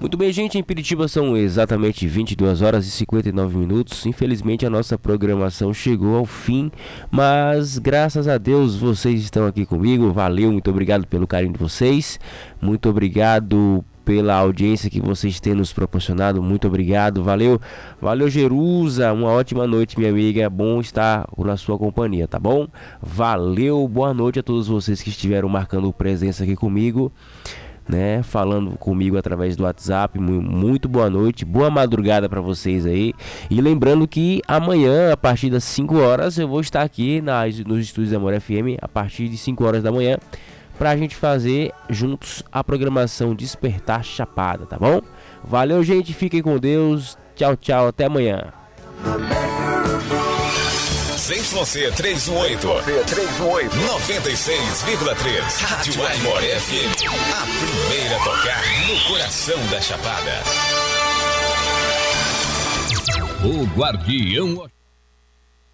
Muito bem, gente, em Piritiba são exatamente 22 horas e 59 minutos. Infelizmente a nossa programação chegou ao fim, mas graças a Deus vocês estão aqui comigo. Valeu, muito obrigado pelo carinho de vocês. Muito obrigado pela audiência que vocês têm nos proporcionado. Muito obrigado, valeu. Valeu, Jerusa, uma ótima noite, minha amiga. É bom estar na sua companhia, tá bom? Valeu, boa noite a todos vocês que estiveram marcando presença aqui comigo, né, falando comigo através do WhatsApp. Muito boa noite, boa madrugada para vocês aí. E lembrando que amanhã, a partir das 5 horas, eu vou estar aqui nos estúdios da Amor FM, a partir de 5 horas da manhã, pra gente fazer juntos a programação Despertar Chapada, tá bom? Valeu, gente, fiquem com Deus. Tchau, tchau, até amanhã. ZYC 318, 96,3, Rádio Amor FM, a primeira a tocar no coração da Chapada. O Guardião